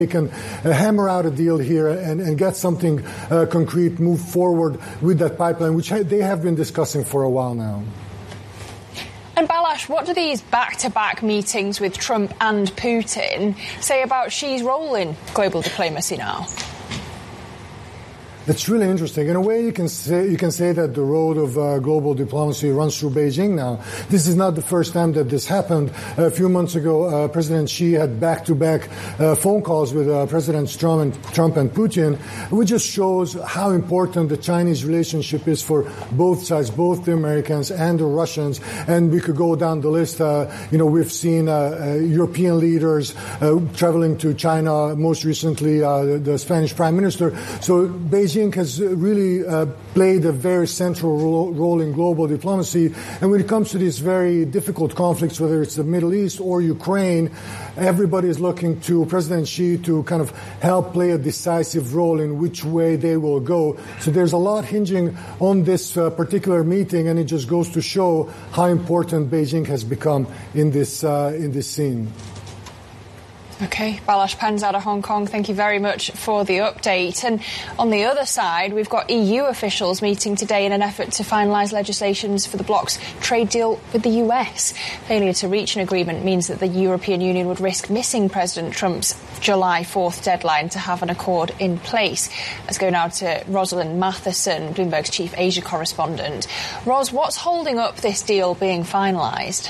they can hammer out a deal here and get something concrete, move forward with that pipeline, which they have been discussing for a while now. And Balázs, what do these back-to-back meetings with Trump and Putin say about Xi's role in global diplomacy now? It's really interesting. In a way, you can say that the road of global diplomacy runs through Beijing now. This is not the first time that this happened. A few months ago, President Xi had back-to-back phone calls with Presidents Trump and Putin, which just shows how important the Chinese relationship is for both sides, both the Americans and the Russians. And we could go down the list. We've seen European leaders traveling to China, most recently the Spanish Prime Minister. So Beijing has really played a very central role in global diplomacy. And when it comes to these very difficult conflicts, whether it's the Middle East or Ukraine, everybody is looking to President Xi to kind of help play a decisive role in which way they will go. So there's a lot hinging on this particular meeting, and it just goes to show how important Beijing has become in this scene. OK, Balázs Pens out of Hong Kong, thank you very much for the update. And on the other side, we've got EU officials meeting today in an effort to finalise legislations for the bloc's trade deal with the US. Failure to reach an agreement means that the European Union would risk missing President Trump's July 4th deadline to have an accord in place. Let's go now to Rosalind Matheson, Bloomberg's chief Asia correspondent. Ros, what's holding up this deal being finalised?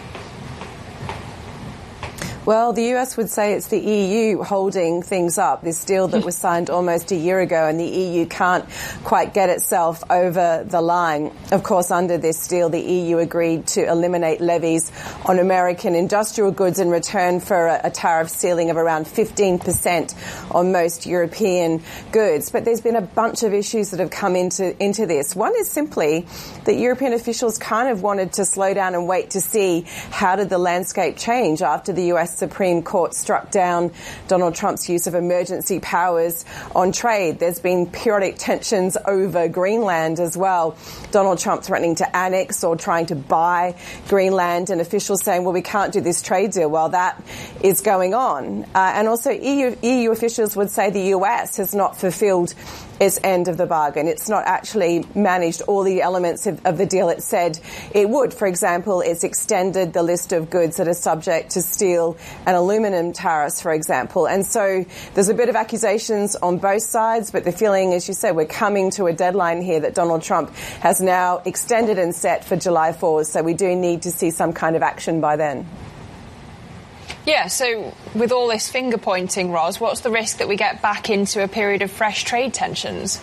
Well, the US would say it's the EU holding things up, this deal that was signed almost a year ago, and the EU can't quite get itself over the line. Of course, under this deal, the EU agreed to eliminate levies on American industrial goods in return for a tariff ceiling of around 15% on most European goods. But there's been a bunch of issues that have come into this. One is simply that European officials kind of wanted to slow down and wait to see how did the landscape change after the US Supreme Court struck down Donald Trump's use of emergency powers on trade. There's been periodic tensions over Greenland as well. Donald Trump threatening to annex or trying to buy Greenland, and officials saying, well, we can't do this trade deal while that is going on. And also EU officials would say the US has not fulfilled its end of the bargain. It's not actually managed all the elements of the deal it said it would. For example, it's extended the list of goods that are subject to steel and aluminum tariffs, for example. And so there's a bit of accusations on both sides, but the feeling, as you said, we're coming to a deadline here that Donald Trump has now extended and set for July 4th. So we do need to see some kind of action by then. Yeah, so with all this finger-pointing, Ros, what's the risk that we get back into a period of fresh trade tensions?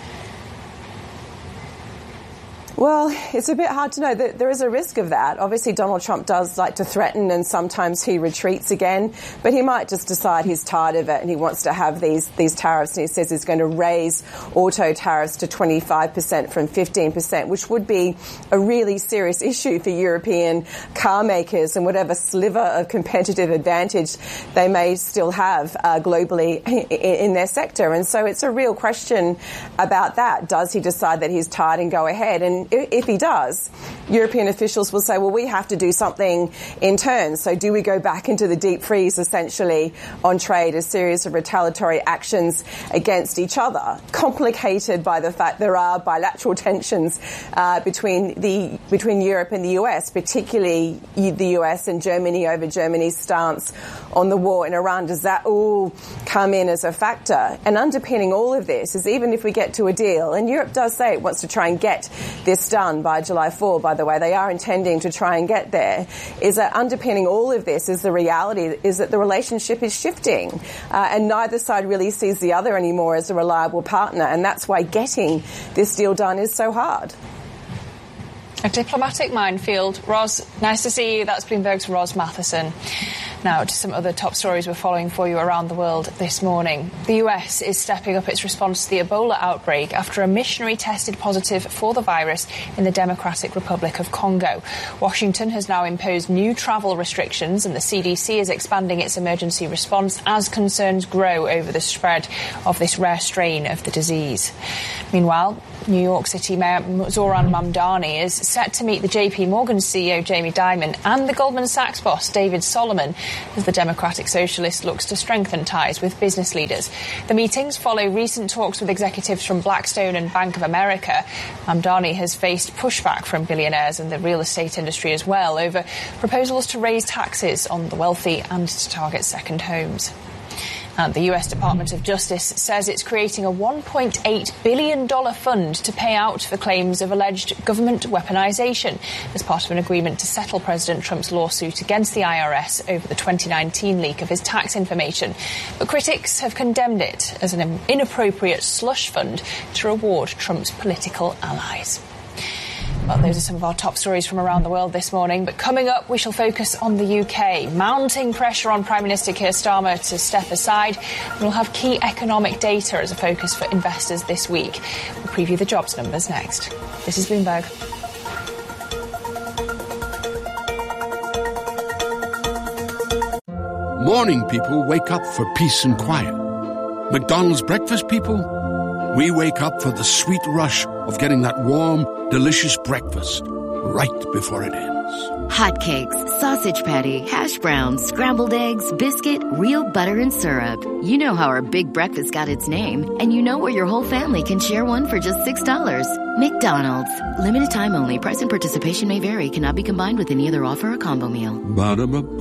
Well, it's a bit hard to know. There is a risk of that. Obviously, Donald Trump does like to threaten, and sometimes he retreats again. But he might just decide he's tired of it and he wants to have these tariffs. And he says he's going to raise auto tariffs to 25% from 15%, which would be a really serious issue for European car makers and whatever sliver of competitive advantage they may still have globally in their sector. And so it's a real question about that. Does he decide that he's tired and go ahead? And if he does, European officials will say, well, we have to do something in turn. So do we go back into the deep freeze, essentially, on trade, a series of retaliatory actions against each other, complicated by the fact there are bilateral tensions between Europe and the US, particularly the US and Germany over Germany's stance on the war in Iran? Does that all come in as a factor? And underpinning all of this is, even if we get to a deal, and Europe does say it wants to try and get this done by July 4, by the way, they are intending to try and get there, is that underpinning all of this is the reality is that the relationship is shifting and neither side really sees the other anymore as a reliable partner, and that's why getting this deal done is so hard. A diplomatic minefield. Ros, nice to see you. That's Bloomberg's Ros Matheson. Now to some other top stories we're following for you around the world this morning. The US is stepping up its response to the Ebola outbreak after a missionary tested positive for the virus in the Democratic Republic of Congo. Washington has now imposed new travel restrictions, and the CDC is expanding its emergency response as concerns grow over the spread of this rare strain of the disease. Meanwhile, New York City Mayor Zohran Mamdani is set to meet the JP Morgan CEO Jamie Dimon and the Goldman Sachs boss David Solomon as the Democratic Socialist looks to strengthen ties with business leaders. The meetings follow recent talks with executives from Blackstone and Bank of America. Mamdani has faced pushback from billionaires and the real estate industry as well over proposals to raise taxes on the wealthy and to target second homes. And the US Department of Justice says it's creating a $1.8 billion fund to pay out for claims of alleged government weaponization as part of an agreement to settle President Trump's lawsuit against the IRS over the 2019 leak of his tax information. But critics have condemned it as an inappropriate slush fund to reward Trump's political allies. Well, those are some of our top stories from around the world this morning. But coming up, we shall focus on the UK. Mounting pressure on Prime Minister Keir Starmer to step aside. We'll have key economic data as a focus for investors this week. We'll preview the jobs numbers next. This is Bloomberg. Morning people wake up for peace and quiet. McDonald's breakfast people, we wake up for the sweet rush of getting that warm, delicious breakfast right before it ends. Hotcakes, sausage patty, hash browns, scrambled eggs, biscuit, real butter and syrup. You know how our big breakfast got its name, and you know where your whole family can share one for just $6. McDonald's. Limited time only. Price and participation may vary. Cannot be combined with any other offer or combo meal. Ba-da-ba-ba.